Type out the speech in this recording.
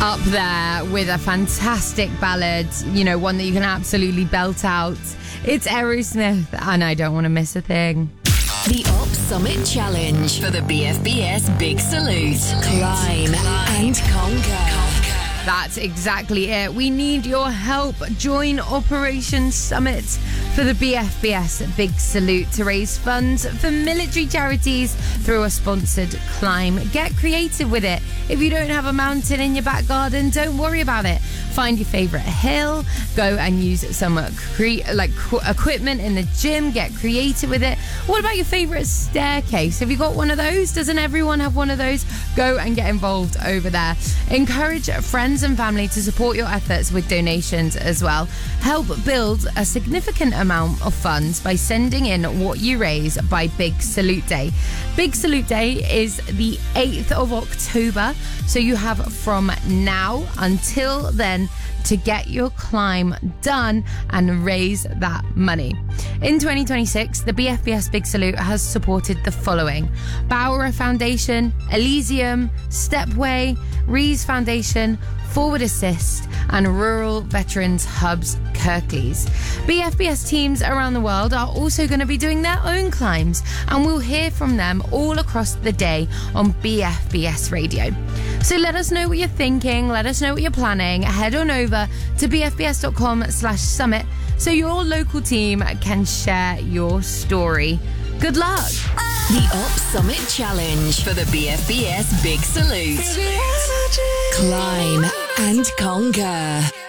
Up there with a fantastic ballad, you know, one that you can absolutely belt out. It's Aerosmith, and I don't want to miss a thing. The Up Summit Challenge for the BFBS Big Salute. Climb and conquer. That's exactly it. We need your help. Join Operation Summit for the BFBS Big Salute to raise funds for military charities through a sponsored climb. Get creative with it. If you don't have a mountain in your back garden, don't worry about it. Find your favourite hill, go and use some equipment in the gym, get creative with it. What about your favourite staircase? Have you got one of those? Doesn't everyone have one of those? Go and get involved over there. Encourage friends and family to support your efforts with donations as well. Help build a significant amount of funds by sending in what you raise by Big Salute Day. Big Salute Day is the 8th of October, so you have from now until then to get your climb done and raise that money. In 2026, the BFBS Big Salute has supported the following: Bauer Foundation, Elysium, Stepway, Rees Foundation, Forward Assist, and Rural Veterans Hubs Kirklees. BFBS teams around the world are also going to be doing their own climbs, and we'll hear from them all across the day on BFBS Radio. So let us know what you're thinking, let us know what you're planning. Head on over to bfbs.com/summit so your local team can share your story. Good luck! The Up Summit Challenge for the BFBS Big Salute. Climb and conquer.